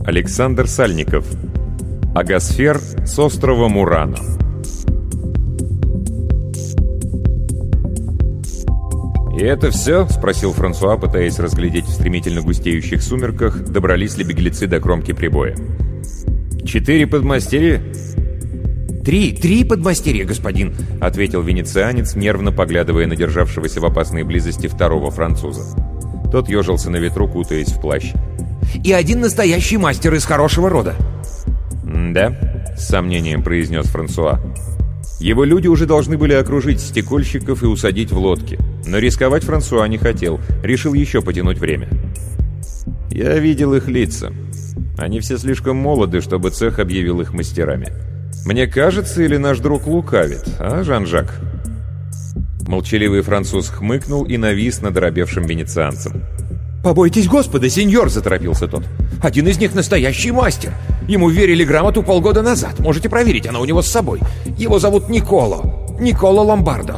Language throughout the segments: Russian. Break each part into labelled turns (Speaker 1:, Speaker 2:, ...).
Speaker 1: Александр Сальников. Агосфер с острова Мурано. «И это все?» — спросил Франсуа, пытаясь разглядеть в стремительно густеющих сумерках, добрались ли беглецы до кромки прибоя. 4 подмастерья?
Speaker 2: Три подмастерья, господин»,
Speaker 1: — ответил венецианец, нервно поглядывая на державшегося в опасной близости второго француза. Тот ежился на ветру, кутаясь в плащ.
Speaker 2: «И 1 настоящий мастер из хорошего рода».
Speaker 1: «Да», — с сомнением произнес Франсуа. Его люди уже должны были окружить стекольщиков и усадить в лодки. Но рисковать Франсуа не хотел, решил еще потянуть время. «Я видел их лица. Они все слишком молоды, чтобы цех объявил их мастерами. Мне кажется, или наш друг лукавит, а, Жан-Жак?» Молчаливый француз хмыкнул и навис над оробевшим венецианцем.
Speaker 2: «Побойтесь Господа, сеньор!» — заторопился тот. «Один из них настоящий мастер. Ему верили грамоту полгода назад. Можете проверить, она у него с собой. Его зовут Николо Ломбардо».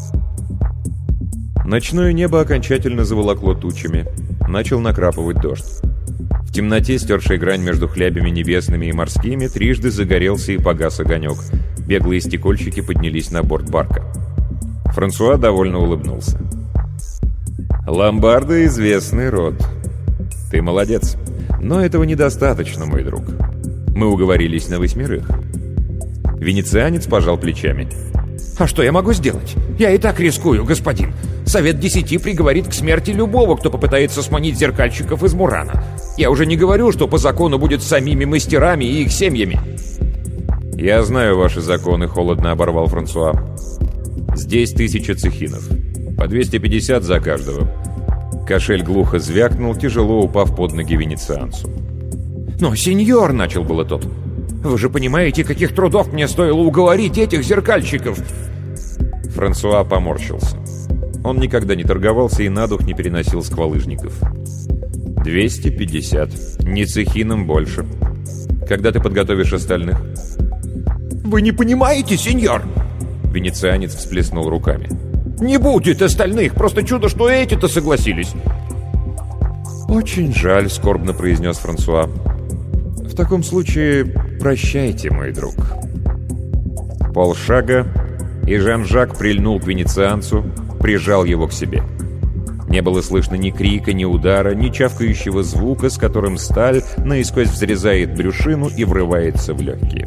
Speaker 1: Ночное небо окончательно заволокло тучами. Начал накрапывать дождь. В темноте, стершей грань между хлябями небесными и морскими, трижды загорелся и погас огонек. Беглые стекольщики поднялись на борт барка. Франсуа довольно улыбнулся. «Ломбардо — известный род. Ты молодец. Но этого недостаточно, мой друг. Мы уговорились на 8. Венецианец пожал плечами.
Speaker 2: «А что я могу сделать? Я и так рискую, господин. Совет 10 приговорит к смерти любого, кто попытается сманить зеркальщиков из Мурано. Я уже не говорю, что по закону будет с самими мастерами и их семьями».
Speaker 1: «Я знаю ваши законы», — холодно оборвал Франсуа. «Здесь 1000 цехинов. По 250 за каждого». Кошель глухо звякнул, тяжело упав под ноги венецианцу.
Speaker 2: «Но, сеньор», — начал было тот, — «вы же понимаете, каких трудов мне стоило уговорить этих зеркальщиков».
Speaker 1: Франсуа поморщился. Он никогда не торговался и на дух не переносил сквалыжников. 250. Не цехином больше. Когда ты подготовишь остальных?
Speaker 2: «Вы не понимаете, сеньор!»
Speaker 1: Венецианец всплеснул руками.
Speaker 2: «Не будет остальных! Просто чудо, что эти-то согласились!»
Speaker 1: «Очень жаль», — скорбно произнес Франсуа. «В таком случае прощайте, мой друг». Полшага, и Жан-Жак прильнул к венецианцу, прижал его к себе. Не было слышно ни крика, ни удара, ни чавкающего звука, с которым сталь наискось взрезает брюшину и врывается в легкие.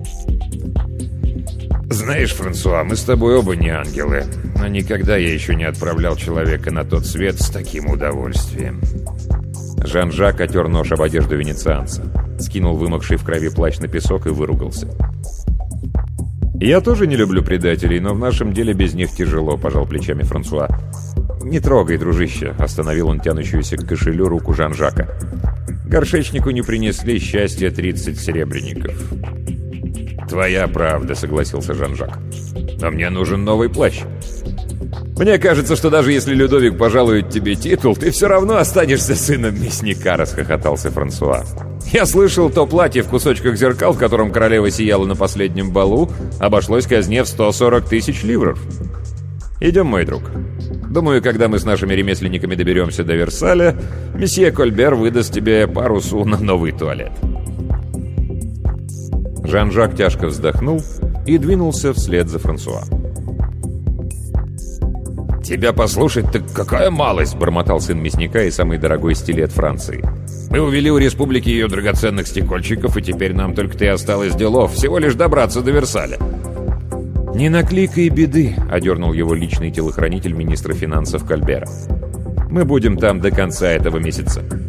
Speaker 1: «Знаешь, Франсуа, мы с тобой оба не ангелы, но никогда я еще не отправлял человека на тот свет с таким удовольствием». Жан-Жак отер нож об одежду венецианца, скинул вымокший в крови плащ на песок и выругался. «Я тоже не люблю предателей, но в нашем деле без них тяжело», — пожал плечами Франсуа. «Не трогай, дружище», — остановил он тянущуюся к кошелю руку Жан-Жака. «Горшечнику не принесли счастья 30 серебряников». «Твоя правда», — согласился Жан-Жак. «Но мне нужен новый плащ». «Мне кажется, что даже если Людовик пожалует тебе титул, ты все равно останешься сыном мясника», — расхохотался Франсуа. «Я слышал, то платье в кусочках зеркал, в котором королева сияла на последнем балу, обошлось казне в 140 000 ливров. Идем, мой друг. Думаю, когда мы с нашими ремесленниками доберемся до Версаля, месье Кольбер выдаст тебе пару су на новый туалет». Жан-Жак тяжко вздохнул и двинулся вслед за Франсуа. «Тебя послушать, так какая малость!» — бормотал сын мясника и самый дорогой стилет Франции. «Мы увели у республики ее драгоценных стекольщиков, и теперь нам только-то и осталось делов, всего лишь добраться до Версаля». «Не накликай беды», — одернул его личный телохранитель министра финансов Кольбера. «Мы будем там до конца этого месяца».